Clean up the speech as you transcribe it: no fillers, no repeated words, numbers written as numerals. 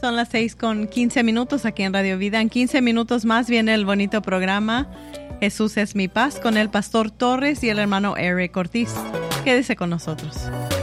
Son las 6:15 aquí en Radio Vida. En 15 minutos más viene el bonito programa Jesús es mi paz con el pastor Torres y el hermano Eric Ortiz. Quédese con nosotros.